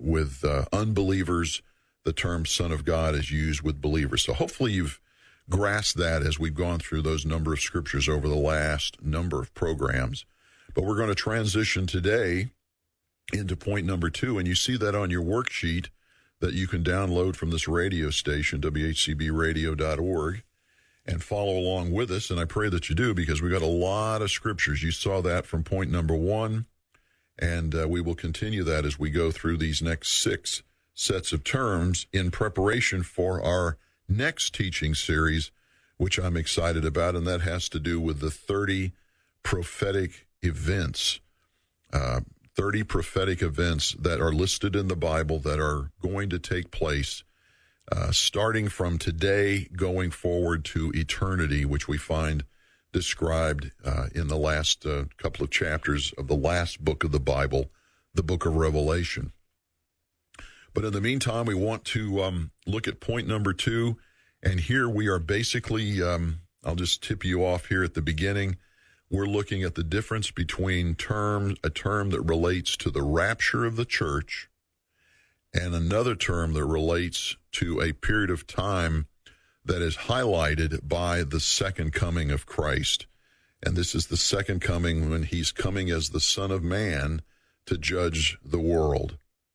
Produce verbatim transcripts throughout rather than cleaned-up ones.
with uh, unbelievers, the term Son of God is used with believers. So hopefully you've grasped that as we've gone through those number of scriptures over the last number of programs. But we're going to transition today into point number two, and you see that on your worksheet that you can download from this radio station, W H C B radio dot org, and follow along with us. And I pray that you do, because we got a lot of scriptures. You saw that from point number one, and uh, we will continue that as we go through these next six sets of terms in preparation for our next teaching series, which I'm excited about, and that has to do with the thirty prophetic events, uh, thirty prophetic events that are listed in the Bible that are going to take place uh, starting from today going forward to eternity, which we find described uh, in the last uh, couple of chapters of the last book of the Bible, the book of Revelation. But in the meantime, we want to um, look at point number two, and here we are basically, um, I'll just tip you off here at the beginning. We're looking at the difference between terms, a term that relates to the rapture of the church and another term that relates to a period of time that is highlighted by the second coming of Christ. And this is the second coming when he's coming as the Son of Man to judge the world.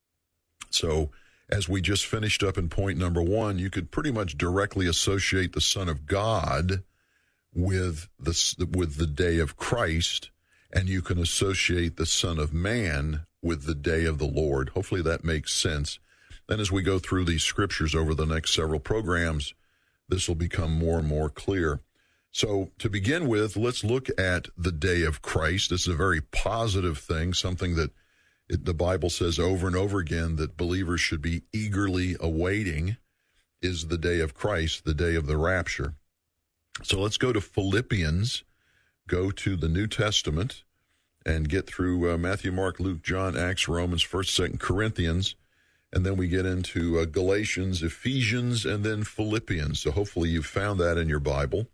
So as we just finished up in point number one, you could pretty much directly associate the Son of God with the, with the day of Christ, and you can associate the Son of Man with the day of the Lord. Hopefully that makes sense. Then as we go through these scriptures over the next several programs, this will become more and more clear. So to begin with, let's look at the day of Christ. This is a very positive thing, something that it, the Bible says over and over again that believers should be eagerly awaiting, is the day of Christ, the day of the rapture. So let's go to Philippians, go to the New Testament, and get through uh, Matthew, Mark, Luke, John, Acts, Romans, First, Second Corinthians, and then we get into uh, Galatians, Ephesians, and then Philippians. So hopefully you've found that in your Bible.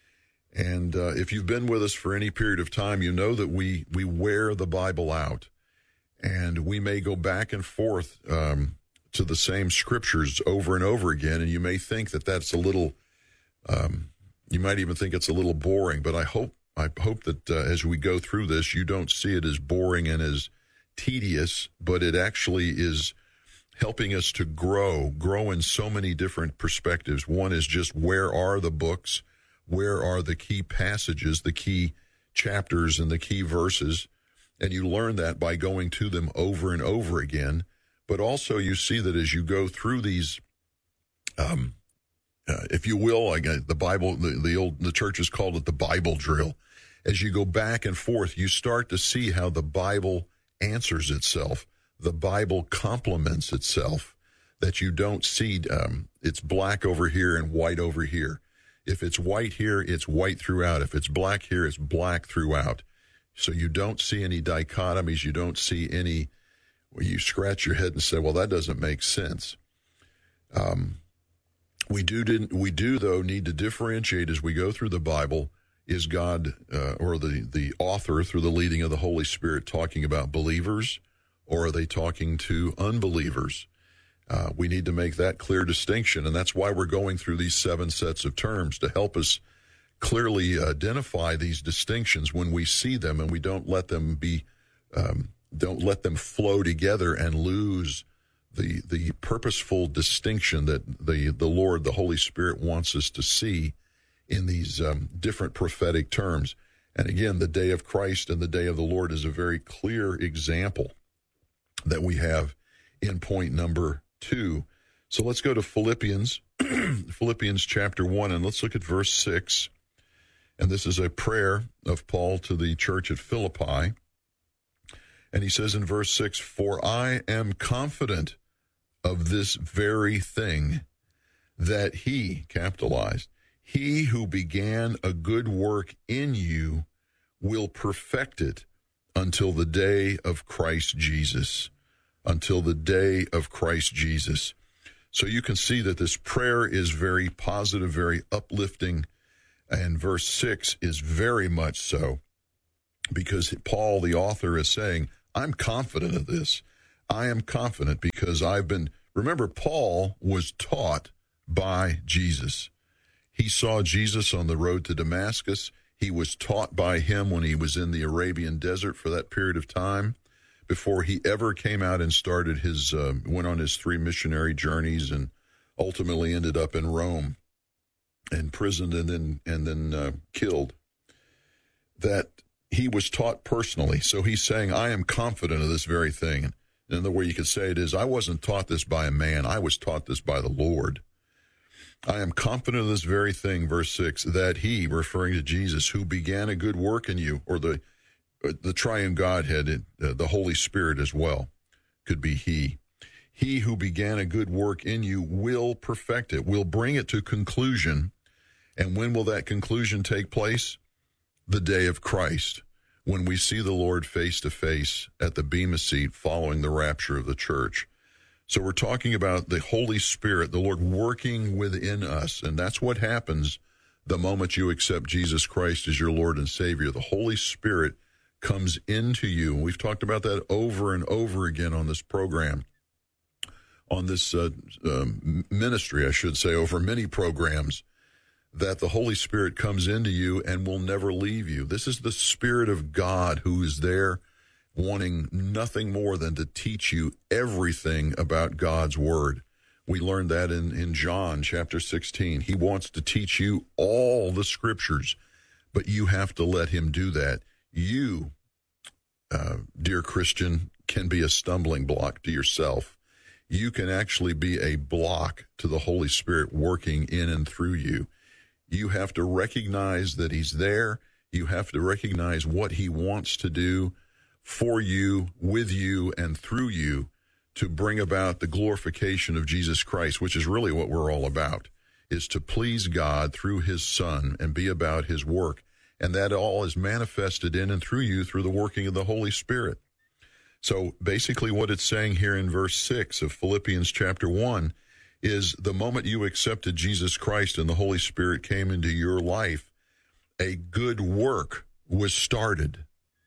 And uh, if you've been with us for any period of time, you know that we, we wear the Bible out, and we may go back and forth um, to the same scriptures over and over again, and you may think that that's a little... Um, You might even think it's a little boring, but I hope I hope that uh, as we go through this, you don't see it as boring and as tedious, but it actually is helping us to grow, grow in so many different perspectives. One is just, where are the books? Where are the key passages, the key chapters, and the key verses? And you learn that by going to them over and over again. But also you see that as you go through these um Uh, if you will, like uh, the Bible, the, the old, the churches called it the Bible drill. As you go back and forth, you start to see how the Bible answers itself. The Bible complements itself, that you don't see um, it's black over here and white over here. If it's white here, it's white throughout. If it's black here, it's black throughout. So you don't see any dichotomies. You don't see any where you scratch your head and say, well, that doesn't make sense. Um, We do, didn't, we do, though, need to differentiate as we go through the Bible. Is God uh, or the, the author, through the leading of the Holy Spirit, talking about believers, or are they talking to unbelievers? Uh, we need to make that clear distinction, and that's why we're going through these seven sets of terms, to help us clearly identify these distinctions when we see them, and we don't let them be, um, don't let them flow together and lose the the purposeful distinction that the, the Lord, the Holy Spirit, wants us to see in these um, different prophetic terms. And again, the day of Christ and the day of the Lord is a very clear example that we have in point number two. So let's go to Philippians, Philippians chapter one, and let's look at verse six. And this is a prayer of Paul to the church at Philippi. And he says in verse six, "For I am confident of this very thing, that he," capitalized, "he who began a good work in you will perfect it until the day of Christ Jesus." Until the day of Christ Jesus. So you can see that this prayer is very positive, very uplifting, and verse six is very much so, because Paul, the author, is saying, I'm confident of this. I am confident because I've been, remember, Paul was taught by Jesus. He saw Jesus on the road to Damascus. He was taught by him when he was in the Arabian desert for that period of time before he ever came out and started his, uh, went on his three missionary journeys and ultimately ended up in Rome, imprisoned and then, and then uh, killed. That he was taught personally. So he's saying, I am confident of this very thing. And the way you could say it is, I wasn't taught this by a man. I was taught this by the Lord. I am confident of this very thing, verse six, that he, referring to Jesus, who began a good work in you, or the the triune Godhead, uh, the Holy Spirit as well, could be he. He who began a good work in you will perfect it, will bring it to conclusion. And when will that conclusion take place? The day of Christ, when we see the Lord face to face at the Bema seat following the rapture of the church. So we're talking about the Holy Spirit, the Lord working within us, and that's what happens the moment you accept Jesus Christ as your Lord and Savior. The Holy Spirit comes into you, and we've talked about that over and over again on this program, on this uh, um, ministry, I should say, over many programs, that the Holy Spirit comes into you and will never leave you. This is the Spirit of God who is there wanting nothing more than to teach you everything about God's Word. We learned that in, in John chapter sixteen. He wants to teach you all the Scriptures, but you have to let him do that. You, uh, dear Christian, can be a stumbling block to yourself. You can actually be a block to the Holy Spirit working in and through you. You have to recognize that he's there. You have to recognize what he wants to do for you, with you, and through you to bring about the glorification of Jesus Christ, which is really what we're all about, is to please God through his Son and be about his work. And that all is manifested in and through you through the working of the Holy Spirit. So basically what it's saying here in verse six of Philippians chapter one is the moment you accepted Jesus Christ and the Holy Spirit came into your life, a good work was started.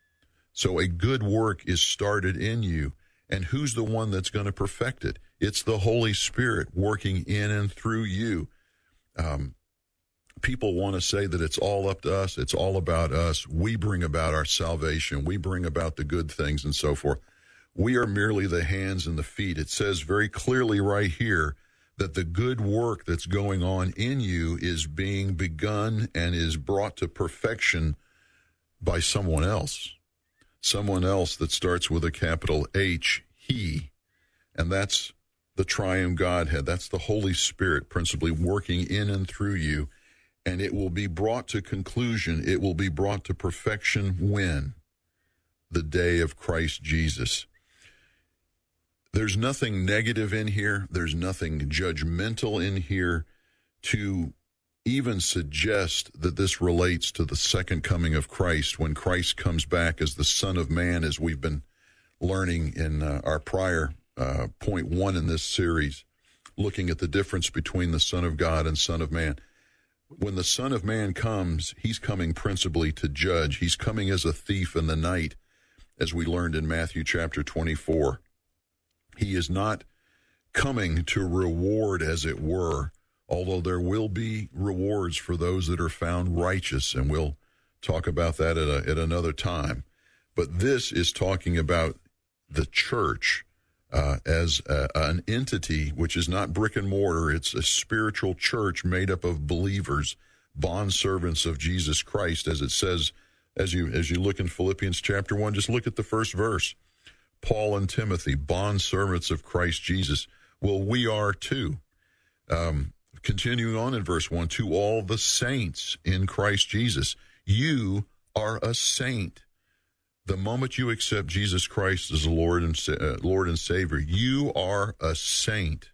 So a good work is started in you. And who's the one that's going to perfect it? It's the Holy Spirit working in and through you. Um, people want to say that it's all up to us. It's all about us. We bring about our salvation. We bring about the good things and so forth. We are merely the hands and the feet. It says very clearly right here that the good work that's going on in you is being begun and is brought to perfection by someone else. Someone else that starts with a capital H, he. And that's the triune Godhead. That's the Holy Spirit principally working in and through you. And it will be brought to conclusion. It will be brought to perfection when? The day of Christ Jesus. There's nothing negative in here. There's nothing judgmental in here to even suggest that this relates to the second coming of Christ when Christ comes back as the Son of Man, as we've been learning in uh, our prior uh, point one in this series, looking at the difference between the Son of God and Son of Man. When the Son of Man comes, he's coming principally to judge. He's coming as a thief in the night, as we learned in Matthew chapter twenty-four. He is not coming to reward, as it were, although there will be rewards for those that are found righteous, and we'll talk about that at, a, at another time. But this is talking about the church uh, as a, an entity which is not brick and mortar. It's a spiritual church made up of believers, bondservants of Jesus Christ, as it says, as you as you look in Philippians chapter one, just look at the first verse. Paul and Timothy, bondservants of Christ Jesus. Well, we are too. Um, continuing on in verse one, to all the saints in Christ Jesus. You are a saint. The moment you accept Jesus Christ as the Lord and uh, Lord and Savior, you are a saint.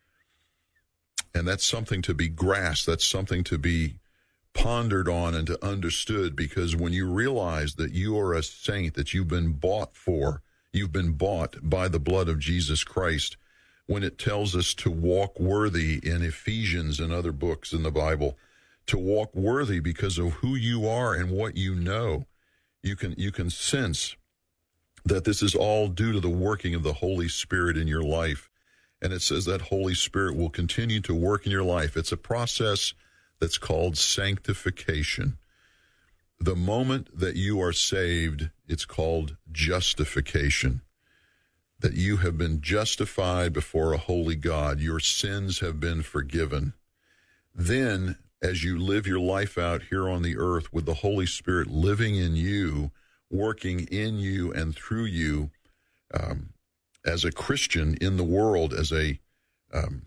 And that's something to be grasped. That's something to be pondered on and to understood, because when you realize that you are a saint, that you've been bought for, you've been bought by the blood of Jesus Christ, when it tells us to walk worthy in Ephesians and other books in the Bible, to walk worthy because of who you are and what you know, you can you can sense that this is all due to the working of the Holy Spirit in your life. And it says that Holy Spirit will continue to work in your life. It's a process that's called sanctification. The moment that you are saved, it's called justification. That you have been justified before a holy God. Your sins have been forgiven. Then, as you live your life out here on the earth with the Holy Spirit living in you, working in you and through you, um, as a Christian in the world, as a um,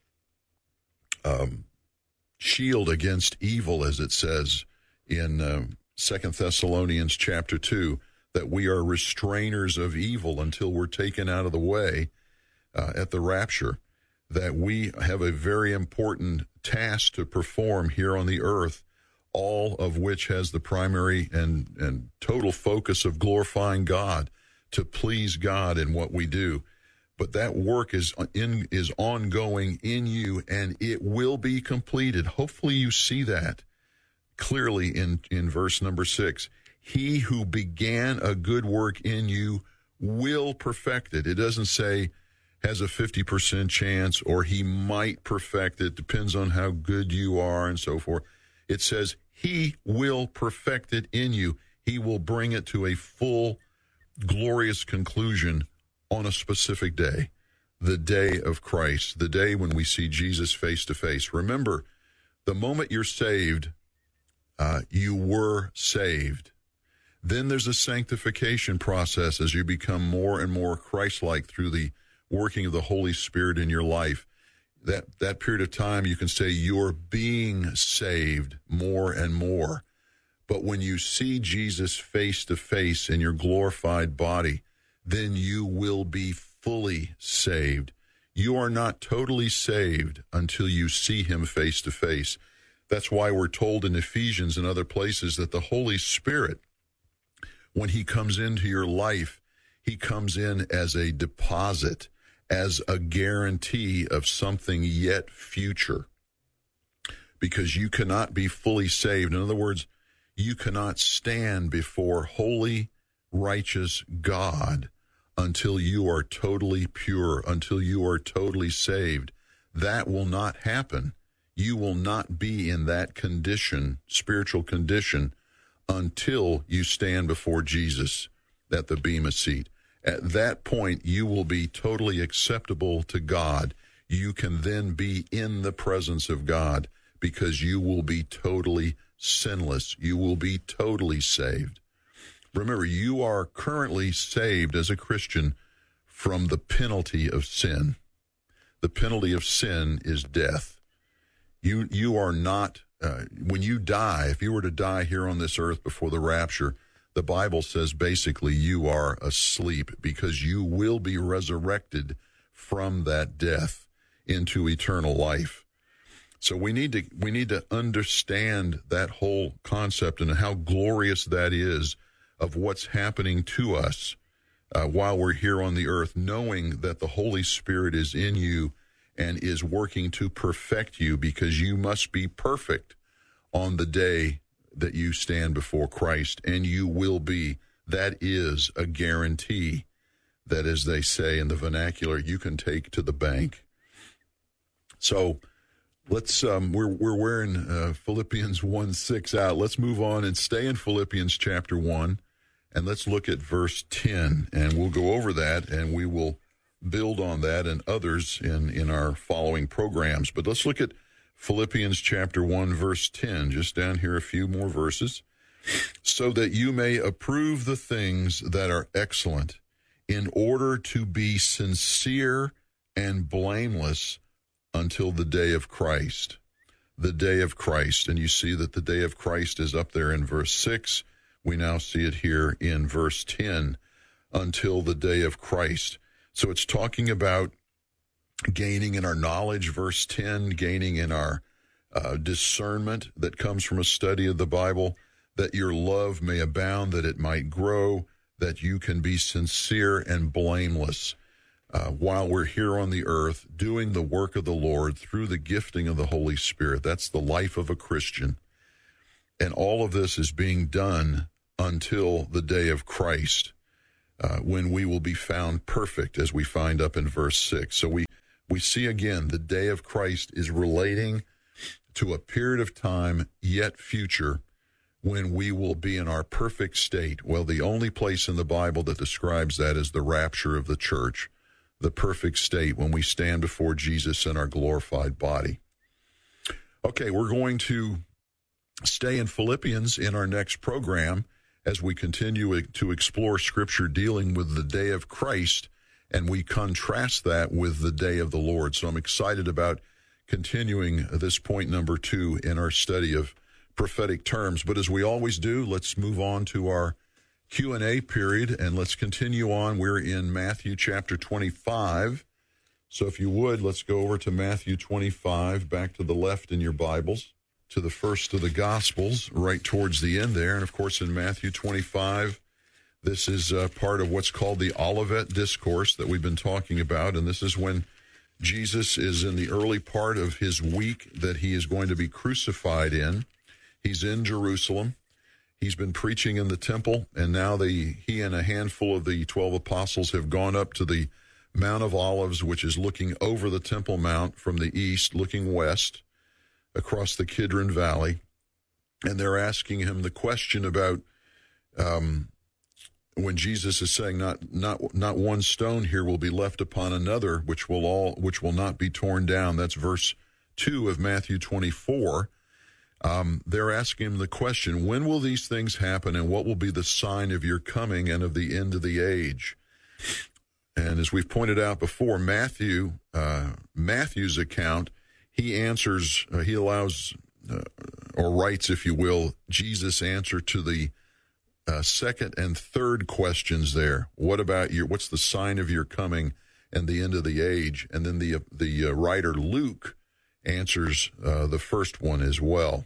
um, shield against evil, as it says in uh, Second Thessalonians chapter two, that we are restrainers of evil until we're taken out of the way uh, at the rapture, that we have a very important task to perform here on the earth, all of which has the primary and, and total focus of glorifying God, to please God in what we do. But that work is in is ongoing in you, and it will be completed. Hopefully you see that clearly in, in verse number six. He who began a good work in you will perfect it. It doesn't say has a fifty percent chance or he might perfect it, depends on how good you are and so forth. It says he will perfect it in you. He will bring it to a full, glorious conclusion on a specific day, the day of Christ, the day when we see Jesus face to face. Remember, the moment you're saved, uh, you were saved. Then there's a sanctification process as you become more and more Christ-like through the working of the Holy Spirit in your life. That that period of time, you can say you're being saved more and more. But when you see Jesus face to face in your glorified body, then you will be fully saved. You are not totally saved until you see him face to face. That's why we're told in Ephesians and other places that the Holy Spirit, when he comes into your life, he comes in as a deposit, as a guarantee of something yet future. Because you cannot be fully saved. In other words, you cannot stand before holy, righteous God until you are totally pure, until you are totally saved. That will not happen. You will not be in that condition, spiritual condition, until you stand before Jesus at the Bema seat. At that point, you will be totally acceptable to God. You can then be in the presence of God because you will be totally sinless. You will be totally saved. Remember, you are currently saved as a Christian from the penalty of sin. The penalty of sin is death. You you are not, uh, when you die, if you were to die here on this earth before the rapture, the Bible says basically you are asleep because you will be resurrected from that death into eternal life. So we need to we need to understand that whole concept and how glorious that is of what's happening to us uh, while we're here on the earth, knowing that the Holy Spirit is in you and is working to perfect you, because you must be perfect on the day that you stand before Christ, and you will be. That is a guarantee that, as they say in the vernacular, you can take to the bank. So let's, um, we're, we're wearing uh, Philippians one six out. Let's move on and stay in Philippians chapter one, and let's look at verse ten, and we'll go over that, and we will build on that and others in, in our following programs. But let's look at Philippians chapter one, verse ten, just down here a few more verses. So that you may approve the things that are excellent, in order to be sincere and blameless until the day of Christ. The day of Christ. And you see that the day of Christ is up there in verse six. We now see it here in verse ten, until the day of Christ. So it's talking about gaining in our knowledge, verse ten, gaining in our uh, discernment that comes from a study of the Bible, that your love may abound, that it might grow, that you can be sincere and blameless uh, while we're here on the earth doing the work of the Lord through the gifting of the Holy Spirit. That's the life of a Christian. And all of this is being done until the day of Christ. uh, when we will be found perfect, as we find up in verse six. So we, we see again the day of Christ is relating to a period of time yet future when we will be in our perfect state. Well, the only place in the Bible that describes that is the rapture of the church, the perfect state when we stand before Jesus in our glorified body. Okay, we're going to stay in Philippians in our next program as we continue to explore Scripture dealing with the day of Christ, and we contrast that with the day of the Lord. So I'm excited about continuing this point number two in our study of prophetic terms. But as we always do, let's move on to our Q and A period, and let's continue on. We're in Matthew chapter twenty-five. So if you would, let's go over to Matthew twenty-five, back to the left in your Bibles, to the first of the Gospels, right towards the end there. And of course, in Matthew twenty-five, this is uh, part of what's called the Olivet Discourse that we've been talking about. And this is when Jesus is in the early part of his week that he is going to be crucified in. He's in Jerusalem. He's been preaching in the temple, and now the, he and a handful of the twelve apostles have gone up to the Mount of Olives, which is looking over the Temple Mount from the east, looking west across the Kidron Valley. And they're asking him the question about um, when Jesus is saying, not not not one stone here will be left upon another, which will all which will not be torn down. That's verse two of Matthew twenty-four. Um, they're asking him the question, when will these things happen, and what will be the sign of your coming and of the end of the age? And as we've pointed out before, Matthew, uh, Matthew's account, he answers, uh, he allows, uh, or writes, if you will, Jesus' answer to the uh, second and third questions there. What about your, what's the sign of your coming and the end of the age? And then the, the uh, writer Luke answers uh, the first one as well,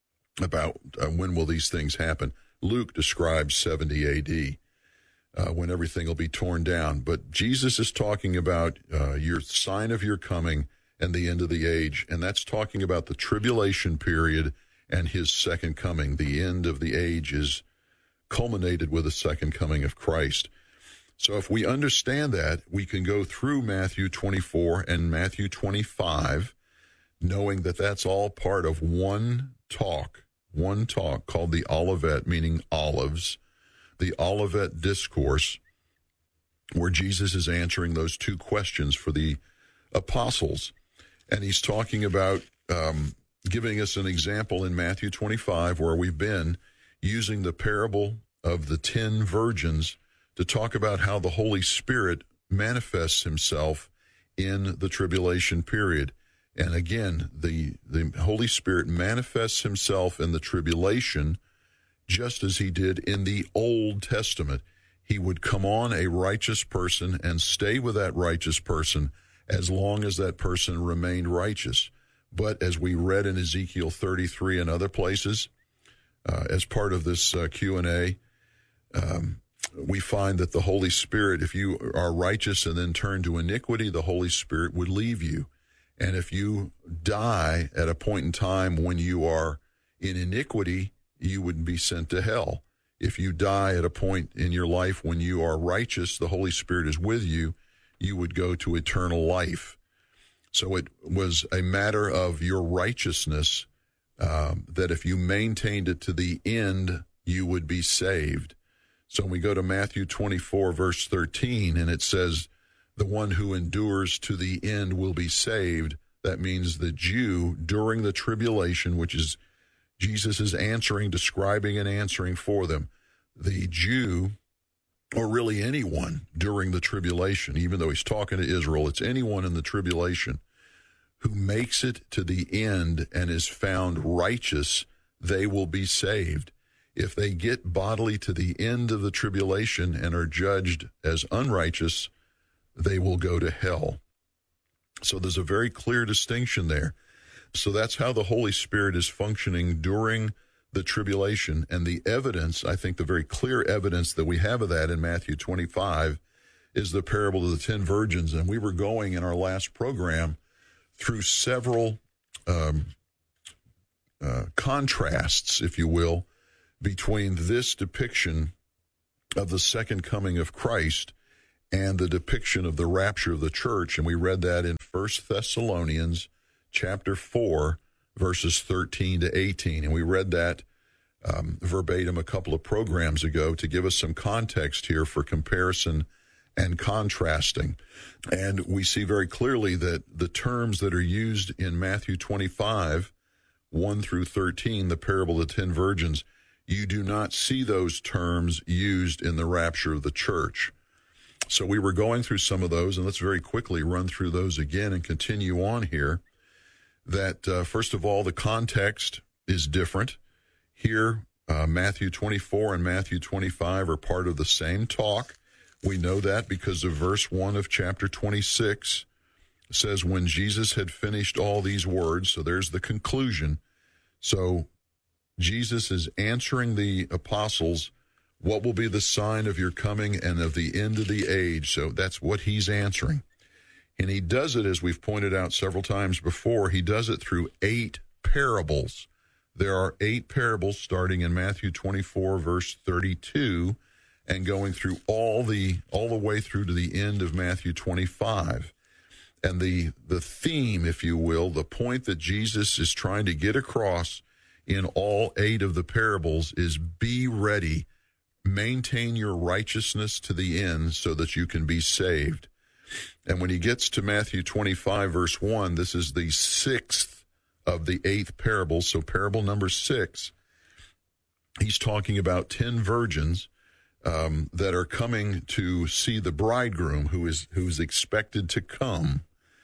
about uh, when will these things happen. Luke describes seventy A D, uh, when everything will be torn down. But Jesus is talking about uh, your sign of your coming and the end of the age, and that's talking about the tribulation period and his second coming. The end of the age is culminated with the second coming of Christ. So if we understand that, we can go through Matthew twenty-four and Matthew twenty-five, knowing that that's all part of one talk, one talk called the Olivet, meaning olives, the Olivet Discourse, where Jesus is answering those two questions for the apostles. And he's talking about um, giving us an example in Matthew twenty-five, where we've been using the parable of the ten virgins to talk about how the Holy Spirit manifests himself in the tribulation period. And again, the, the Holy Spirit manifests himself in the tribulation just as he did in the Old Testament. He would come on a righteous person and stay with that righteous person as long as that person remained righteous. But as we read in Ezekiel thirty-three and other places, uh, as part of this uh, Q and A, um, we find that the Holy Spirit, if you are righteous and then turn to iniquity, the Holy Spirit would leave you. And if you die at a point in time when you are in iniquity, you would be sent to hell. If you die at a point in your life when you are righteous, the Holy Spirit is with you, you would go to eternal life. So it was a matter of your righteousness, um, that if you maintained it to the end, you would be saved. So we go to Matthew twenty-four, verse thirteen, and it says, the one who endures to the end will be saved. That means the Jew during the tribulation, which is Jesus is answering, describing and answering for them. The Jew, or really anyone during the tribulation, even though he's talking to Israel, it's anyone in the tribulation who makes it to the end and is found righteous, they will be saved. If they get bodily to the end of the tribulation and are judged as unrighteous, they will go to hell. So there's a very clear distinction there. So that's how the Holy Spirit is functioning during the tribulation. And the evidence, I think the very clear evidence that we have of that in Matthew twenty-five is the parable of the ten virgins. And we were going in our last program through several um, uh, contrasts, if you will, between this depiction of the second coming of Christ and the depiction of the rapture of the church. And we read that in First Thessalonians chapter four, verses thirteen to eighteen. And we read that um, verbatim a couple of programs ago to give us some context here for comparison and contrasting. And we see very clearly that the terms that are used in Matthew twenty-five, one through thirteen, the parable of the ten virgins, you do not see those terms used in the rapture of the church. So we were going through some of those, and let's very quickly run through those again and continue on here. That, uh, first of all, the context is different. Here, uh, Matthew twenty-four and Matthew twenty-five are part of the same talk. We know that because of verse one of chapter twenty-six. It says, when Jesus had finished all these words, so there's the conclusion. So Jesus is answering the apostles, what will be the sign of your coming and of the end of the age? So that's what he's answering. And he does it, as we've pointed out several times before, he does it through eight parables. There are eight parables starting in Matthew twenty-four, verse thirty-two, and going through all the all the way through to the end of Matthew twenty-five. And the the theme, if you will, the point that Jesus is trying to get across in all eight of the parables is be ready, maintain your righteousness to the end so that you can be saved. And when he gets to Matthew twenty-five, verse one, this is the sixth of the eighth parable. So parable number six, he's talking about ten virgins um, that are coming to see the bridegroom who is who's expected to come.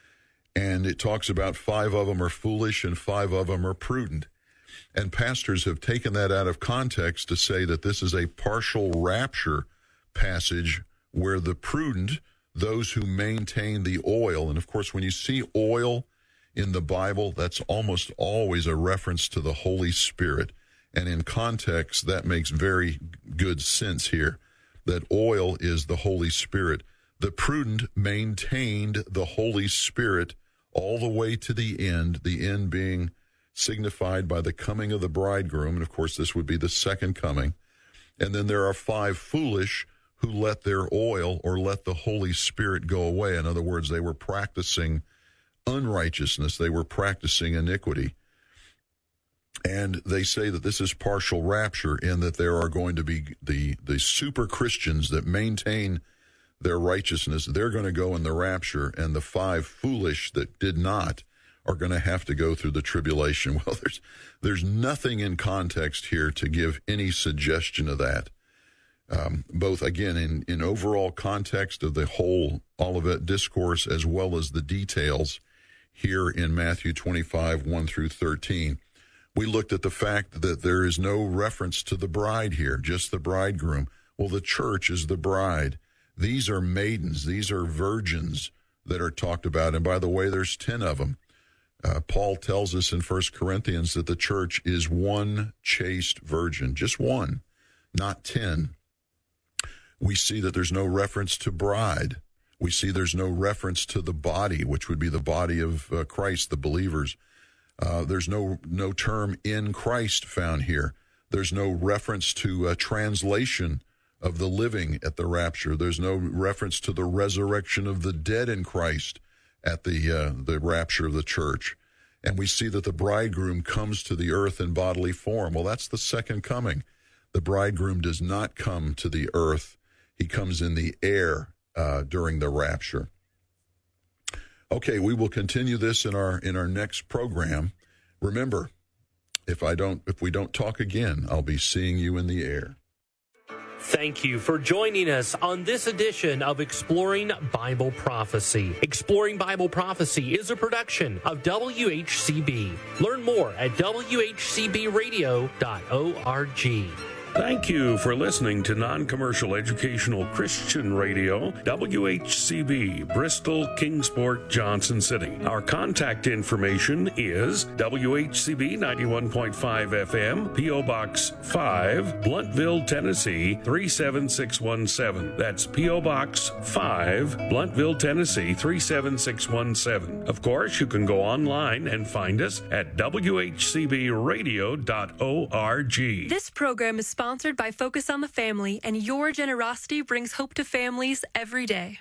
And it talks about five of them are foolish and five of them are prudent. And pastors have taken that out of context to say that this is a partial rapture passage where the prudent, those who maintain the oil, and of course when you see oil in the Bible, that's almost always a reference to the Holy Spirit. And in context, that makes very good sense here, that oil is the Holy Spirit. The prudent maintained the Holy Spirit all the way to the end, the end being signified by the coming of the bridegroom. And of course, this would be the second coming. And then there are five foolish who let their oil or let the Holy Spirit go away. In other words, they were practicing unrighteousness. They were practicing iniquity. And they say that this is partial rapture in that there are going to be the, the super Christians that maintain their righteousness. They're going to go in the rapture, and the five foolish that did not are going to have to go through the tribulation. Well, there's there's nothing in context here to give any suggestion of that. Um, both, again, in, in overall context of the whole Olivet discourse as well as the details here in Matthew twenty-five, one through thirteen. We looked at the fact that there is no reference to the bride here, just the bridegroom. Well, the church is the bride. These are maidens. These are virgins that are talked about. And by the way, there's ten of them. Uh, Paul tells us in First Corinthians that the church is one chaste virgin, just one, not ten. We see that there's no reference to bride. We see there's no reference to the body, which would be the body of uh, Christ, the believers. Uh, there's no no term in Christ found here. There's no reference to a translation of the living at the rapture. There's no reference to the resurrection of the dead in Christ at the uh, the rapture of the church. And we see that the bridegroom comes to the earth in bodily form. Well, that's the second coming. The bridegroom does not come to the earth. He comes in the air uh, during the rapture. Okay, we will continue this in our in our next program. Remember, if I don't if we don't talk again, I'll be seeing you in the air. Thank you for joining us on this edition of Exploring Bible Prophecy. Exploring Bible Prophecy is a production of W H C B. Learn more at w h c b radio dot org. Thank you for listening to Non-Commercial Educational Christian Radio, W H C B, Bristol, Kingsport, Johnson City. Our contact information is W H C B ninety-one point five F M, P O. Box five, Blountville, Tennessee, three seven six one seven. That's P O. Box five, Blountville, Tennessee, three seven six one seven. Of course, you can go online and find us at w h c b radio dot org. This program is sponsored sponsored by Focus on the Family, and your generosity brings hope to families every day.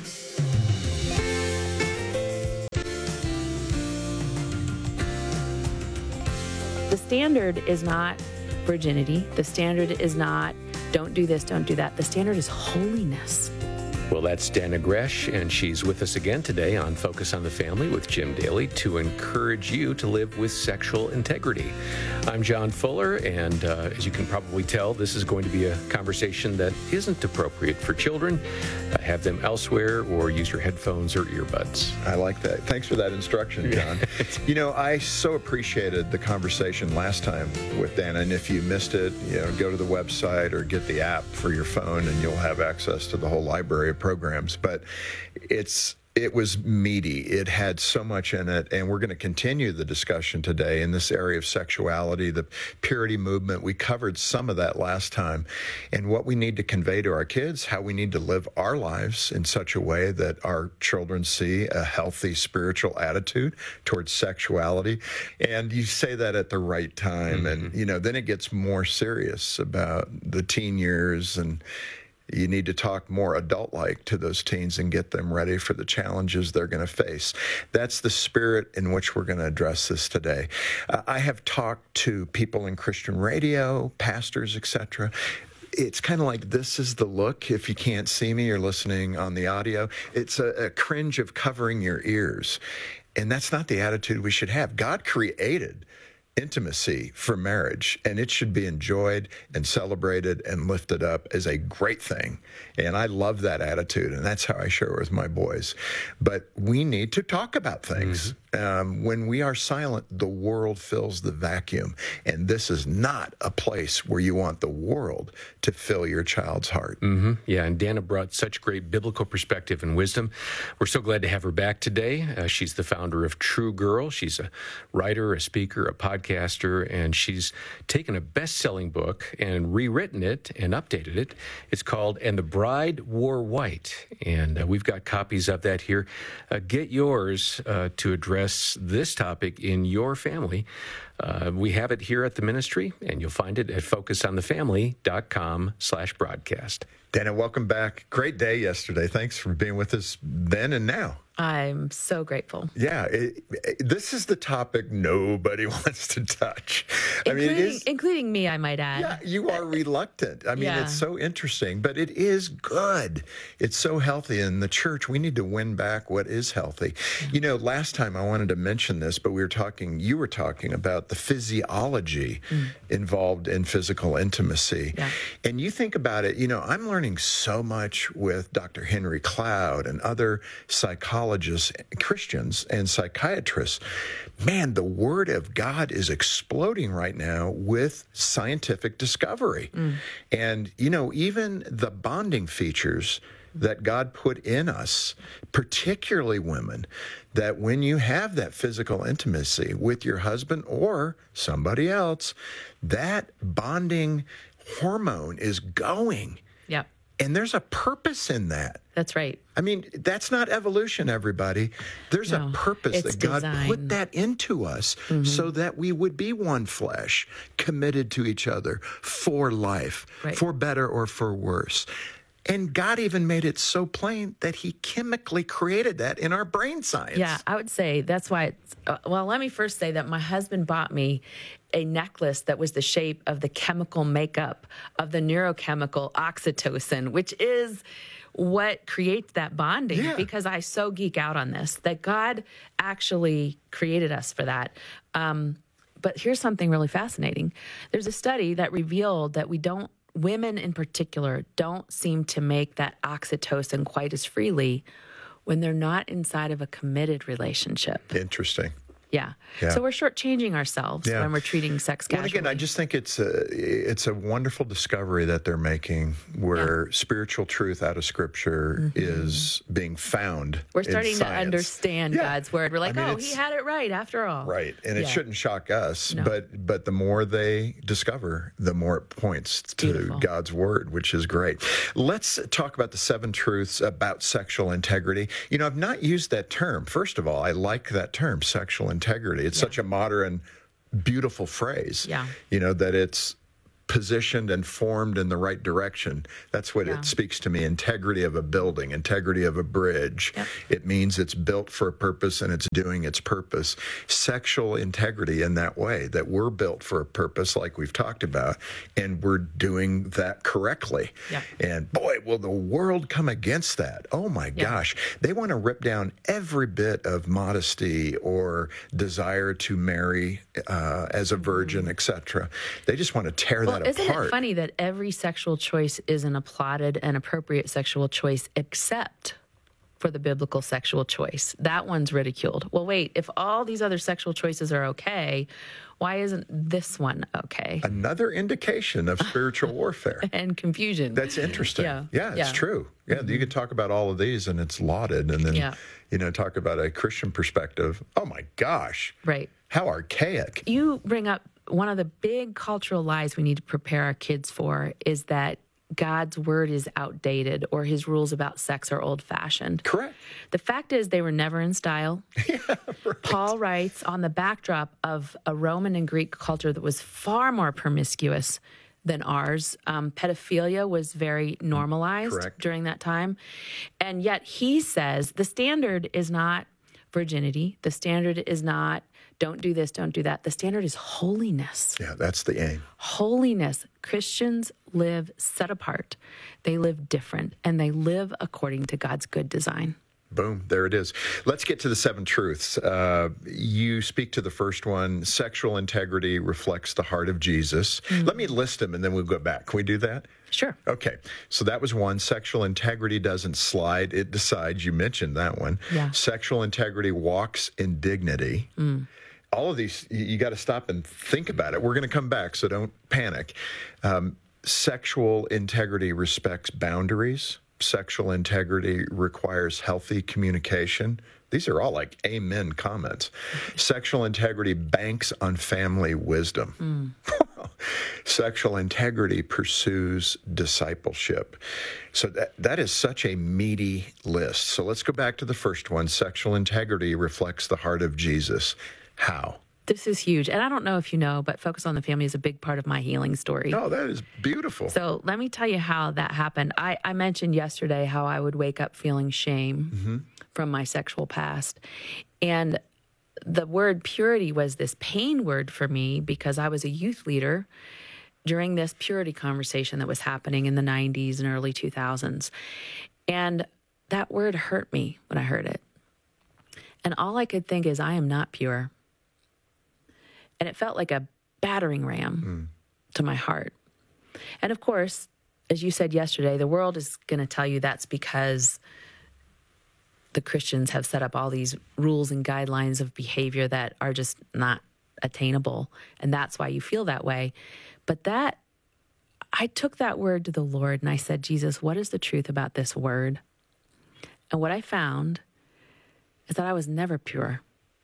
The standard is not virginity. The standard is not don't do this, don't do that. The standard is holiness. Well, that's Dana Gresh, and she's with us again today on Focus on the Family with Jim Daly to encourage you to live with sexual integrity. I'm John Fuller, and uh, as you can probably tell, this is going to be a conversation that isn't appropriate for children. Uh, have them elsewhere or use your headphones or earbuds. I like that. Thanks for that instruction, John. You know, I so appreciated the conversation last time with Dana, and if you missed it, you know, go to the website or get the app for your phone, and you'll have access to the whole library of programs. But it's it was meaty. It had so much in it, and we're going to continue the discussion today in this area of sexuality, the purity movement. We covered some of that last time, and what we need to convey to our kids, how we need to live our lives in such a way that our children see a healthy spiritual attitude towards sexuality. And you say that at the right time, mm-hmm. and you know, then it gets more serious about the teen years, and you need to talk more adult-like to those teens and get them ready for the challenges they're going to face. That's the spirit in which we're going to address this today. Uh, I have talked to people in Christian radio, pastors, et cetera. It's kind of like, this is the look. If you can't see me, you're listening on the audio. It's a, a cringe of covering your ears. And that's not the attitude we should have. God created intimacy for marriage, and it should be enjoyed and celebrated and lifted up as a great thing. And I love that attitude, and that's how I share with my boys. But we need to talk about things. Mm-hmm. Um, when we are silent, the world fills the vacuum, and this is not a place where you want the world to fill your child's heart. Mm-hmm. Yeah, and Dana brought such great biblical perspective and wisdom. We're so glad to have her back today. Uh, she's the founder of True Girl. She's a writer, a speaker, a podcaster, and she's taken a best-selling book and rewritten it and updated it. It's called And the Bride Wore White, and uh, we've got copies of that here. Uh, get yours uh, to address this topic in your family. Uh, we have it here at the ministry, and you'll find it at focusonthefamily.com slash broadcast. Dana, welcome back. Great day yesterday. Thanks for being with us then and now. I'm so grateful. Yeah, it, it, this is the topic nobody wants to touch. Including, I mean, it is, including me, I might add. Yeah, you are reluctant. I mean, yeah. It's so interesting, but it is good. It's so healthy. In the church, we need to win back what is healthy. Mm-hmm. You know, last time I wanted to mention this, but we were talking, you were talking about the physiology mm. involved in physical intimacy. Yeah. And you think about it, you know, I'm learning so much with Doctor Henry Cloud and other psychologists, Christians, and psychiatrists. Man, the Word of God is exploding right now with scientific discovery. Mm. And, you know, even the bonding features that God put in us, particularly women, that when you have that physical intimacy with your husband or somebody else, that bonding hormone is going. Yeah. And there's a purpose in that. That's right. I mean, that's not evolution, everybody. There's no, a purpose that God design. put that into us mm-hmm. so that we would be one flesh, committed to each other for life, right. for better or for worse. And God even made it so plain that he chemically created that in our brain science. Yeah, I would say that's why it's, uh, well, let me first say that my husband bought me a necklace that was the shape of the chemical makeup of the neurochemical oxytocin, which is what creates that bonding, yeah. because I so geek out on this, that God actually created us for that. Um, but here's something really fascinating. There's a study that revealed that we don't, women in particular, don't seem to make that oxytocin quite as freely when they're not inside of a committed relationship. Interesting. Yeah. yeah. So we're shortchanging ourselves yeah. when we're treating sex casually. Well, again, I just think it's a it's a wonderful discovery that they're making, where yeah. spiritual truth out of Scripture mm-hmm. is being found. We're starting in to science. understand yeah. God's word. We're like, I mean, oh, he had it right after all. Right, and yeah. it shouldn't shock us. No. But but the more they discover, the more it points to Beautiful. God's word, which is great. Let's talk about the seven truths about sexual integrity. You know, I've not used that term. First of all, I like that term, sexual integrity. It's yeah. such a modern, beautiful phrase. Yeah. You know, that it's positioned and formed in the right direction. That's what Yeah. it speaks to me. Integrity of a building, integrity of a bridge. Yep. It means it's built for a purpose and it's doing its purpose. Sexual integrity in that way, that we're built for a purpose like we've talked about, and we're doing that correctly. Yep. And boy, will the world come against that. Oh my Yeah. gosh. They want to rip down every bit of modesty or desire to marry uh, as a virgin, et cetera. They just want to tear Well, that isn't apart. it funny that every sexual choice is an applauded and appropriate sexual choice except for the biblical sexual choice? That one's ridiculed. Well, wait, if all these other sexual choices are okay, why isn't this one okay? Another indication of spiritual warfare. And confusion. That's interesting. Yeah. Yeah, it's Yeah. true. Yeah, mm-hmm. You could talk about all of these and it's lauded, and then Yeah. you know, talk about a Christian perspective. Oh my gosh. Right. How archaic. You bring up one of the big cultural lies we need to prepare our kids for is that God's word is outdated or his rules about sex are old-fashioned. Correct. The fact is they were never in style. Yeah, right. Paul writes on the backdrop of a Roman and Greek culture that was far more promiscuous than ours. Um, pedophilia was very normalized Correct. during that time. And yet he says the standard is not virginity. The standard is not don't do this, don't do that. The standard is holiness. Yeah, that's the aim. Holiness. Christians live set apart. They live different, and they live according to God's good design. Boom, there it is. Let's get to the seven truths. Uh, you speak to the first one. Sexual integrity reflects the heart of Jesus. Mm-hmm. Let me list them, and then we'll go back. Can we do that? Sure. Okay, so that was one. Sexual integrity doesn't slide, it decides. You mentioned that one. Yeah. Sexual integrity walks in dignity. Mm. All of these, you, you got to stop and think about it. We're going to come back, so don't panic. Um, sexual integrity respects boundaries. Sexual integrity requires healthy communication. These are all like amen comments. Sexual integrity banks on family wisdom. Mm. Sexual integrity pursues discipleship. So that, that is such a meaty list. So let's go back to the first one. Sexual integrity reflects the heart of Jesus. How? This is huge. And I don't know if you know, but Focus on the Family is a big part of my healing story. Oh, that is beautiful. So let me tell you how that happened. I, I mentioned yesterday how I would wake up feeling shame mm-hmm. from my sexual past. And the word purity was this pain word for me because I was a youth leader during this purity conversation that was happening in the nineties and early two thousands. And that word hurt me when I heard it. And all I could think is, I am not pure. And it felt like a battering ram mm. to my heart. And of course, as you said yesterday, the world is going to tell you that's because the Christians have set up all these rules and guidelines of behavior that are just not attainable. And that's why you feel that way. But that, I took that word to the Lord and I said, Jesus, what is the truth about this word? And what I found is that I was never pure.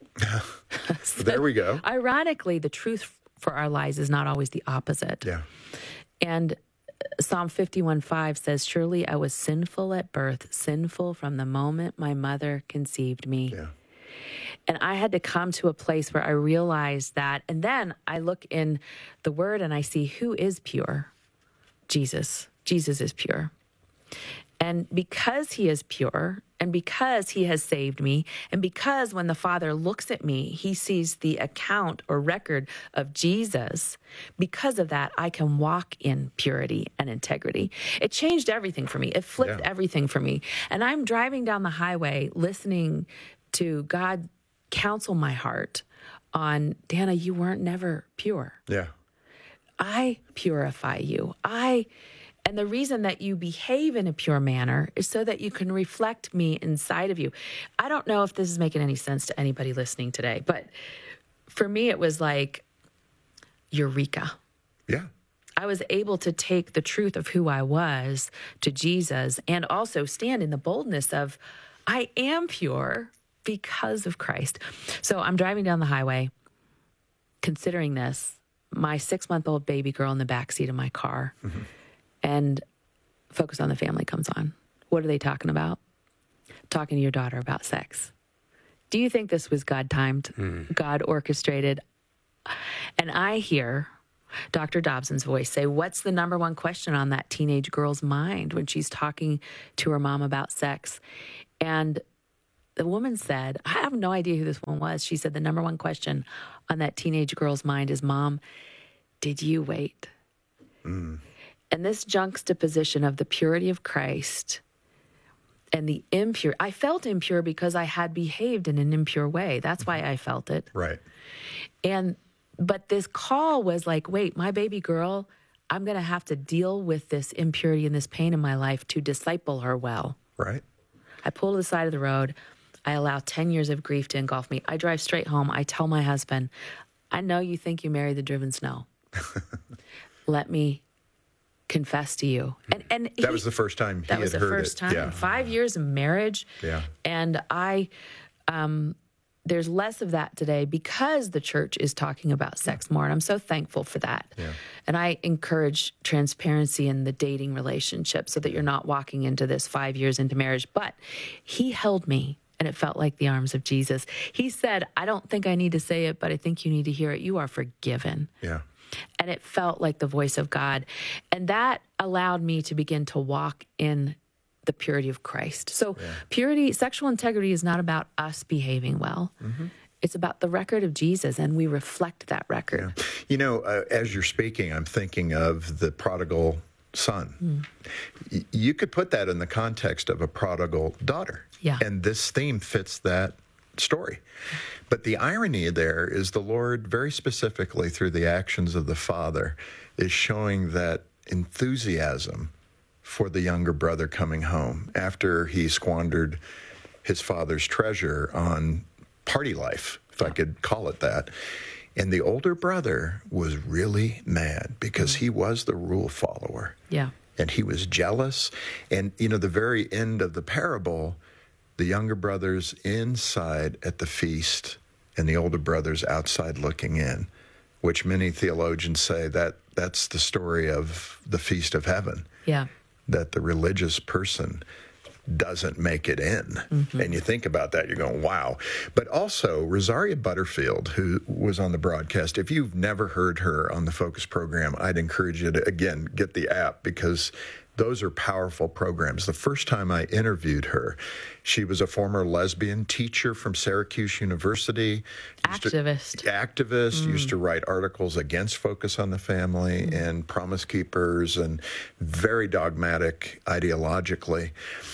So there we go. Ironically, the truth for our lives is not always the opposite. Yeah. And Psalm fifty-one five says, surely I was sinful at birth, sinful from the moment my mother conceived me. Yeah. And I had to come to a place where I realized that. And then I look in the word and I see who is pure. Jesus. Jesus is pure. And because he is pure, and because he has saved me, and because when the Father looks at me, he sees the account or record of Jesus, because of that, I can walk in purity and integrity. It changed everything for me. It flipped Yeah. everything for me. And I'm driving down the highway listening to God counsel my heart on, Dana, you weren't never pure. Yeah. I purify you. I... And the reason that you behave in a pure manner is so that you can reflect me inside of you. I don't know if this is making any sense to anybody listening today, but for me, it was like eureka. Yeah. I was able to take the truth of who I was to Jesus and also stand in the boldness of, I am pure because of Christ. So I'm driving down the highway, considering this, my six-month-old baby girl in the backseat of my car. Mm-hmm. And Focus on the Family comes on. What are they talking about? Talking to your daughter about sex. Do you think this was God timed, mm. God orchestrated? And I hear Doctor Dobson's voice say, what's the number one question on that teenage girl's mind when she's talking to her mom about sex? And the woman said, I have no idea who this one was. She said, the number one question on that teenage girl's mind is, Mom, did you wait? Mm. And this juxtaposition of the purity of Christ and the impure, I felt impure because I had behaved in an impure way. That's why I felt it. Right. And, but this call was like, wait, my baby girl, I'm going to have to deal with this impurity and this pain in my life to disciple her well. Right. I pull to the side of the road. I allow ten years of grief to engulf me. I drive straight home. I tell my husband, I know you think you married the driven snow. Let me confess to you. And and that he, was the first time he that was had the heard first it. time. Yeah. Five years of marriage. Yeah. And I, um, there's less of that today because the church is talking about sex more. And I'm so thankful for that. Yeah. And I encourage transparency in the dating relationship so that you're not walking into this five years into marriage. But he held me, and it felt like the arms of Jesus. He said, I don't think I need to say it, but I think you need to hear it. You are forgiven. Yeah. And it felt like the voice of God. And that allowed me to begin to walk in the purity of Christ. So yeah. purity, sexual integrity is not about us behaving well. Mm-hmm. It's about the record of Jesus, and we reflect that record. Yeah. You know, uh, as you're speaking, I'm thinking of the prodigal son. Mm. Y- you could put that in the context of a prodigal daughter. Yeah. And this theme fits that story. But the irony there is the Lord, very specifically through the actions of the father, is showing that enthusiasm for the younger brother coming home after he squandered his father's treasure on party life, if I could call it that. And the older brother was really mad because he was the rule follower. Yeah. And he was jealous. And, you know, the very end of the parable, the younger brother's inside at the feast and the older brother's outside looking in, which many theologians say that that's the story of the feast of heaven. Yeah. That the religious person doesn't make it in. Mm-hmm. And you think about that, you're going, wow. But also, Rosaria Butterfield, who was on the broadcast, if you've never heard her on the Focus program, I'd encourage you to, again, get the app, because those are powerful programs. The first time I interviewed her, she was a former lesbian teacher from Syracuse University. Activist. To, activist, mm. used to write articles against Focus on the Family mm. and Promise Keepers, and very dogmatic ideologically.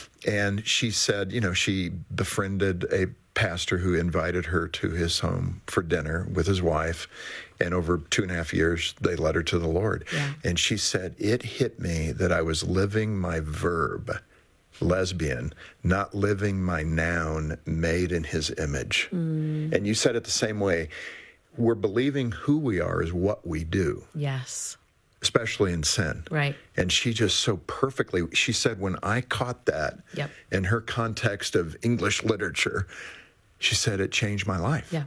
And she said, you know, she befriended a pastor who invited her to his home for dinner with his wife. And over two and a half years, they led her to the Lord. Yeah. And she said, it hit me that I was living my verb, lesbian, not living my noun, made in his image. Mm. And you said it the same way. We're believing who we are is what we do. Yes. Especially in sin. Right. And she just so perfectly, she said, when I caught that yep. in her context of English literature, she said, it changed my life. Yeah.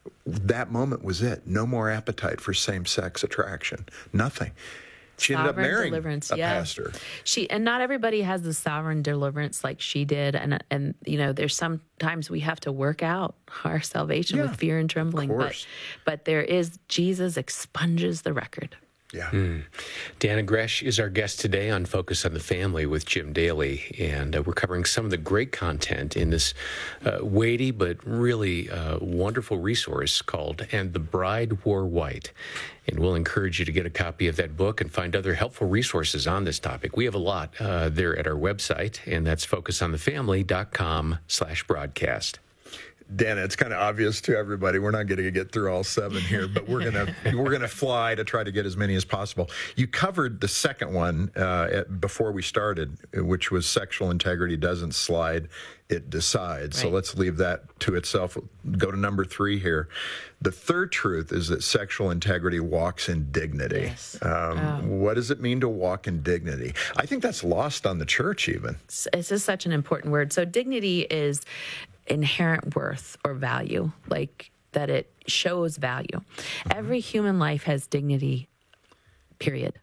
That moment was it. No more appetite for same-sex attraction. Nothing. She sovereign ended up marrying deliverance. a yeah. pastor. She and not everybody has the sovereign deliverance like she did, and and you know, there's sometimes we have to work out our salvation yeah, with fear and trembling. Of but course. but there is Jesus expunges the record. Yeah. Mm. Dannah Gresh is our guest today on Focus on the Family with Jim Daly, and uh, we're covering some of the great content in this uh, weighty but really uh, wonderful resource called And the Bride Wore White. And we'll encourage you to get a copy of that book and find other helpful resources on this topic. We have a lot uh, there at our website, and that's focusonthefamily.com slash broadcast. Dannah, it's kind of obvious to everybody. We're not going to get through all seven here, but we're gonna we're gonna fly to try to get as many as possible. You covered the second one uh, at, before we started, which was sexual integrity doesn't slide, it decides. Right. So let's leave that to itself. Go to number three here. The third truth is that sexual integrity walks in dignity. Yes. Um, oh. What does it mean to walk in dignity? I think that's lost on the church even. This is such an important word. So dignity is inherent worth or value, like that it shows value. Mm-hmm. Every human life has dignity, period.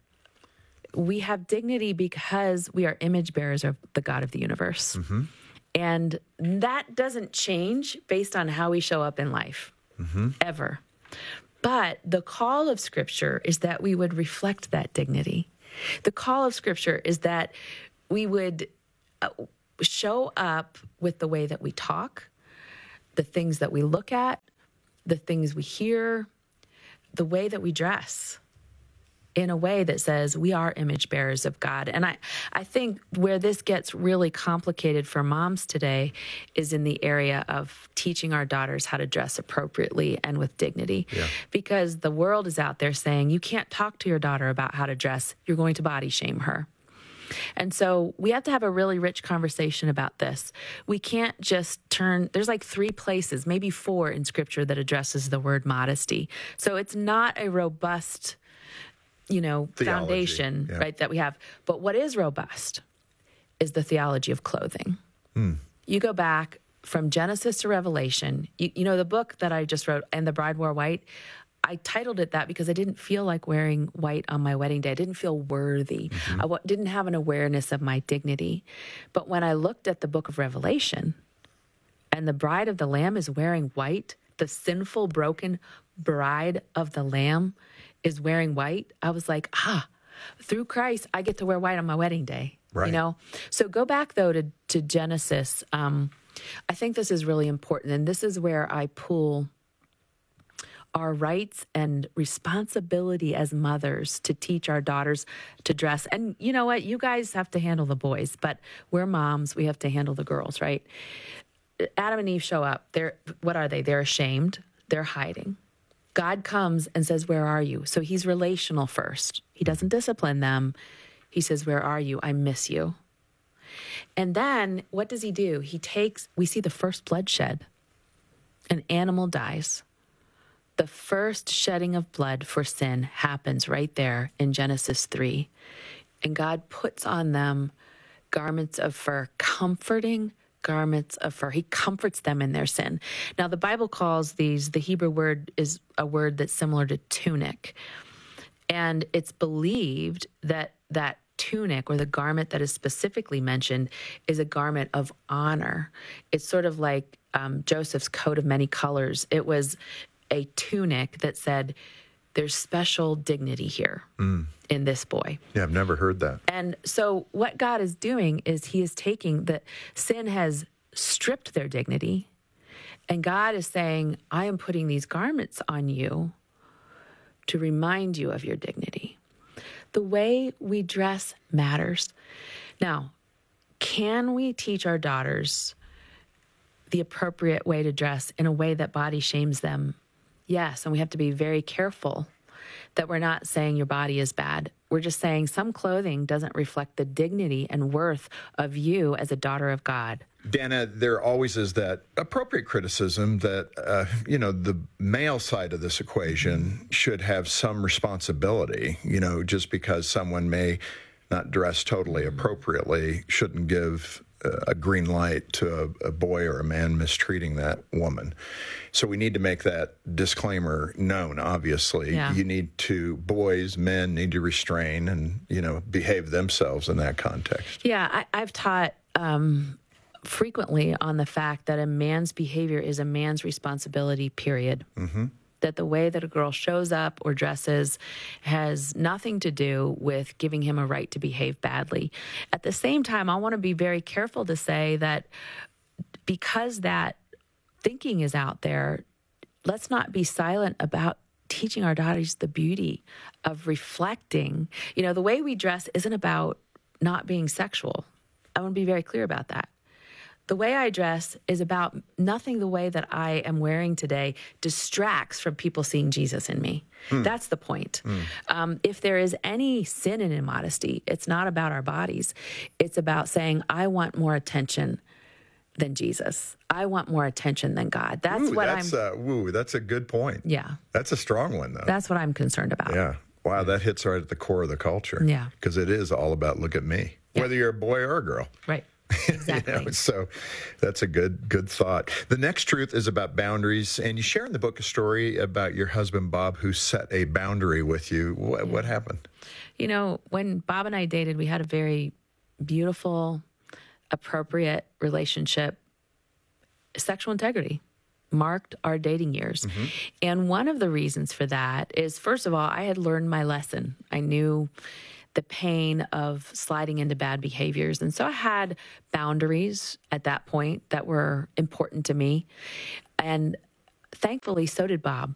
We have dignity because we are image bearers of the God of the universe. Mm-hmm. And that doesn't change based on how we show up in life, mm-hmm. ever. But the call of Scripture is that we would reflect that dignity. The call of Scripture is that we would uh, show up with the way that we talk, the things that we look at, the things we hear, the way that we dress, in a way that says we are image bearers of God. And I, I think where this gets really complicated for moms today is in the area of teaching our daughters how to dress appropriately and with dignity. Yeah. Because the world is out there saying you can't talk to your daughter about how to dress. You're going to body shame her. And so we have to have a really rich conversation about this. We can't just turn, there's like three places, maybe four in Scripture that addresses the word modesty. So it's not a robust, you know, theology, foundation, yeah. right, that we have. But what is robust is the theology of clothing. Mm. You go back from Genesis to Revelation, you, you know, the book that I just wrote, And the Bride Wore White, I titled it that because I didn't feel like wearing white on my wedding day. I didn't feel worthy. Mm-hmm. I w- didn't have an awareness of my dignity. But when I looked at the book of Revelation, and the bride of the Lamb is wearing white, the sinful, broken bride of the Lamb is wearing white, I was like, ah, through Christ, I get to wear white on my wedding day. Right. You know? So go back, though, to, to Genesis. Um, I think this is really important. And this is where I pull our rights and responsibility as mothers to teach our daughters to dress. And you know what? You guys have to handle the boys, but we're moms. We have to handle the girls, right? Adam and Eve show up. They're, what are they? They're ashamed. They're hiding. God comes and says, where are you? So he's relational first. He doesn't discipline them. He says, where are you? I miss you. And then what does he do? He takes, we see the first bloodshed. An animal dies. The first shedding of blood for sin happens right there in Genesis three. And God puts on them garments of fur, comforting garments of fur. He comforts them in their sin. Now, the Bible calls these, the Hebrew word is a word that's similar to tunic. And it's believed that that tunic, or the garment that is specifically mentioned, is a garment of honor. It's sort of like um, Joseph's coat of many colors. It was a tunic that said, there's special dignity here mm. in this boy. Yeah, I've never heard that. And so what God is doing is he is taking that sin has stripped their dignity, and God is saying, I am putting these garments on you to remind you of your dignity. The way we dress matters. Now, can we teach our daughters the appropriate way to dress in a way that body shames them? Yes, and we have to be very careful that we're not saying your body is bad. We're just saying some clothing doesn't reflect the dignity and worth of you as a daughter of God. Dana, there always is that appropriate criticism that, uh, you know, the male side of this equation should have some responsibility. You know, just because someone may not dress totally appropriately shouldn't give a green light to a, a boy or a man mistreating that woman. So we need to make that disclaimer known, obviously. Yeah. You need to, boys, men need to restrain and, you know, behave themselves in that context. Yeah, I, I've taught um, frequently on the fact that a man's behavior is a man's responsibility, period. Mm-hmm. That the way that a girl shows up or dresses has nothing to do with giving him a right to behave badly. At the same time, I want to be very careful to say that because that thinking is out there, let's not be silent about teaching our daughters the beauty of reflecting. You know, the way we dress isn't about not being sexual. I want to be very clear about that. The way I dress is about nothing the way that I am wearing today distracts from people seeing Jesus in me. Mm. That's the point. Mm. Um, if there is any sin in immodesty, it's not about our bodies. It's about saying, I want more attention than Jesus. I want more attention than God. That's ooh, what that's, I'm... Uh, woo, that's a good point. Yeah. That's a strong one, though. That's what I'm concerned about. Yeah. Wow, that hits right at the core of the culture. Yeah. Because it is all about look at me, yeah. whether you're a boy or a girl. Right. Exactly. You know, so that's a good good thought. The next truth is about boundaries, and you share in the book a story about your husband, Bob, who set a boundary with you. What, what happened? You know, when Bob and I dated, we had a very beautiful, appropriate relationship, sexual integrity. marked our dating years. Mm-hmm. And one of the reasons for that is, first of all, I had learned my lesson. I knew the pain of sliding into bad behaviors. And so I had boundaries at that point that were important to me. And thankfully, so did Bob.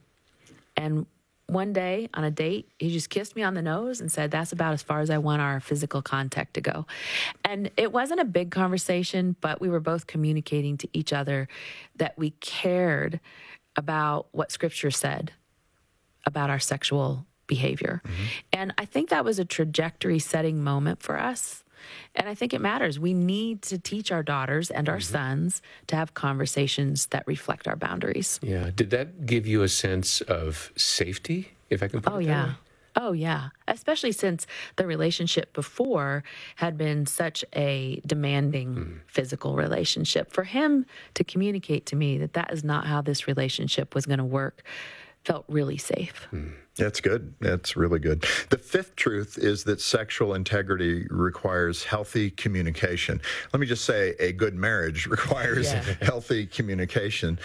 And one day on a date, he just kissed me on the nose and said, that's about as far as I want our physical contact to go. And it wasn't a big conversation, but we were both communicating to each other that we cared about what Scripture said about our sexual behavior. Mm-hmm. And I think that was a trajectory setting moment for us. And I think it matters. We need to teach our daughters and our mm-hmm. sons to have conversations that reflect our boundaries. Yeah. Did that give you a sense of safety, if I can put oh, it that yeah. way? Oh, yeah. Especially since the relationship before had been such a demanding mm. physical relationship. For him to communicate to me that that is not how this relationship was going to work felt really safe. Mm. That's good. That's really good. The fifth truth is that sexual integrity requires healthy communication. Let me just say, a good marriage requires yeah. healthy communication.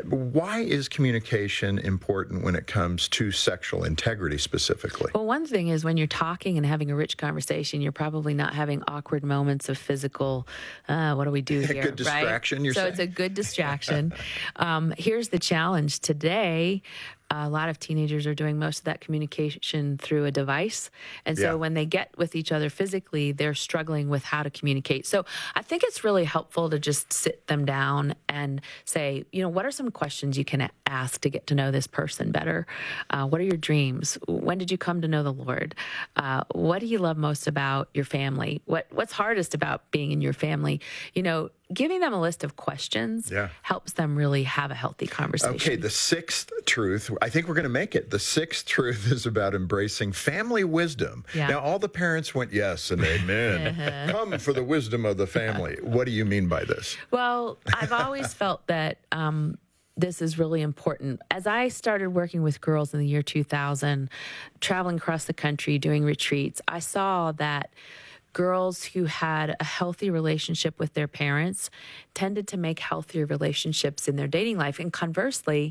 Why is communication important when it comes to sexual integrity specifically? Well, one thing is when you're talking and having a rich conversation, you're probably not having awkward moments of physical, uh, what do we do here? A good distraction, right? you're so saying? It's a good distraction. um, here's the challenge today. A lot of teenagers are doing most of that communication through a device. And so yeah. when they get with each other physically, they're struggling with how to communicate. So I think it's really helpful to just sit them down and say, you know, what are some questions you can ask to get to know this person better? Uh, what are your dreams? When did you come to know the Lord? Uh, what do you love most about your family? What What's hardest about being in your family? You know, giving them a list of questions yeah. helps them really have a healthy conversation. Okay, the sixth truth, I think we're going to make it. The sixth truth is about embracing family wisdom. Yeah. Now, all the parents went yes and amen. uh-huh. Come for the wisdom of the family. What do you mean by this? Well, I've always felt that um, this is really important. As I started working with girls in the year two thousand, traveling across the country, doing retreats, I saw that girls who had a healthy relationship with their parents tended to make healthier relationships in their dating life. And conversely,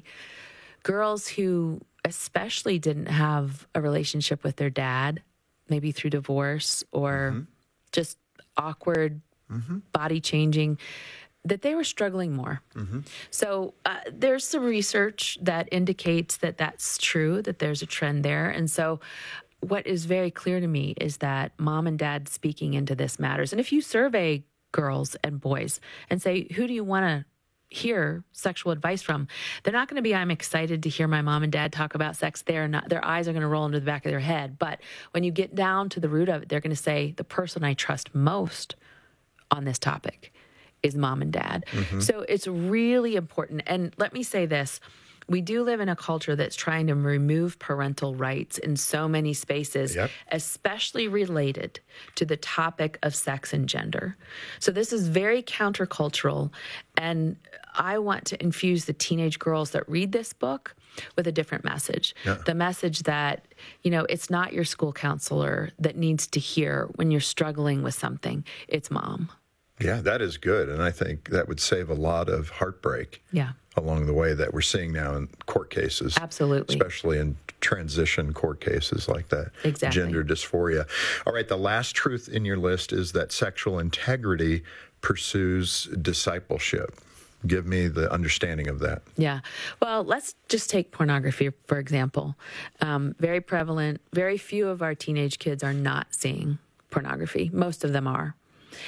girls who especially didn't have a relationship with their dad, maybe through divorce or mm-hmm. just awkward mm-hmm. body changing, that they were struggling more. Mm-hmm. So uh, there's some research that indicates that that's true, that there's a trend there. And so what is very clear to me is that mom and dad speaking into this matters. And if you survey girls and boys and say, who do you want to hear sexual advice from, they're not going to be, I'm excited to hear my mom and dad talk about sex. They're not, their eyes are going to roll into the back of their head. But when you get down to the root of it, they're going to say, the person I trust most on this topic is mom and dad. Mm-hmm. So it's really important. And let me say this. We do live in a culture that's trying to remove parental rights in so many spaces, yep. especially related to the topic of sex and gender. So this is very countercultural, and I want to infuse the teenage girls that read this book with a different message. Yeah. The message that, you know, it's not your school counselor that needs to hear when you're struggling with something. It's mom. Yeah, that is good. And I think that would save a lot of heartbreak. Yeah. Along the way that we're seeing now in court cases. Absolutely. Especially in transition court cases like that. Exactly. Gender dysphoria. All right, the last truth in your list is that sexual integrity pursues discipleship. Give me the understanding of that. Yeah. Well, let's just take pornography, for example. Um, very prevalent. Very few of our teenage kids are not seeing pornography. Most of them are.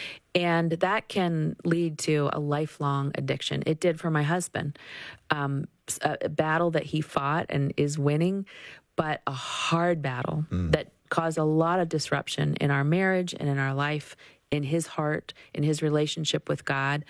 And that can lead to a lifelong addiction. It did for my husband. Um, a, a battle that he fought and is winning, but a hard battle mm. that caused a lot of disruption in our marriage and in our life, in his heart, in his relationship with God.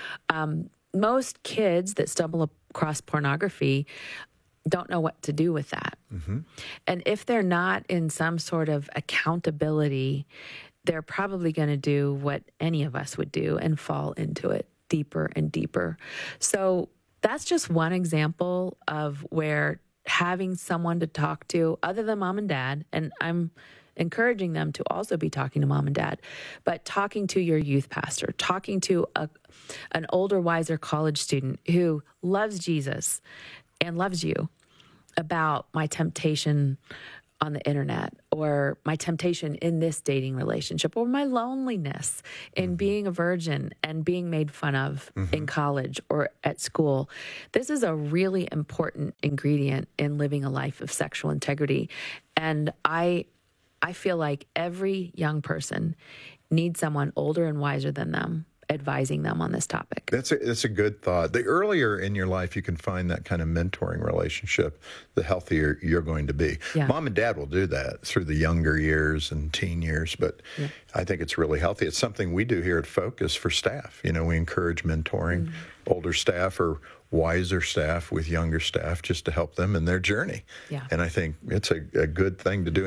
Um, most kids that stumble across pornography don't know what to do with that. Mm-hmm. And if they're not in some sort of accountability, they're probably going to do what any of us would do and fall into it deeper and deeper. So that's just one example of where having someone to talk to other than mom and dad, and I'm encouraging them to also be talking to mom and dad, but talking to your youth pastor, talking to a, an older, wiser college student who loves Jesus and loves you about my temptation on the internet, or my temptation in this dating relationship, or my loneliness in mm-hmm. being a virgin and being made fun of mm-hmm. in college or at school. This is a really important ingredient in living a life of sexual integrity. And I I feel like every young person needs someone older and wiser than them advising them on this topic. That's a, that's a good thought. The earlier in your life you can find that kind of mentoring relationship, the healthier you're going to be. Yeah. Mom and dad will do that through the younger years and teen years, but yeah. I think it's really healthy. It's something we do here at Focus for staff. You know, we encourage mentoring mm-hmm. older staff or wiser staff with younger staff just to help them in their journey. Yeah. And I think it's a, a good thing to do.